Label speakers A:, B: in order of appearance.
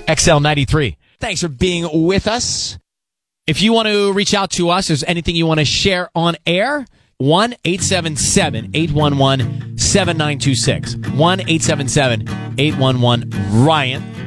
A: XL93. Thanks for being with us. If you want to reach out to us, is anything you want to share on air, 1-877-811-7926. 1-877-811-RYAN.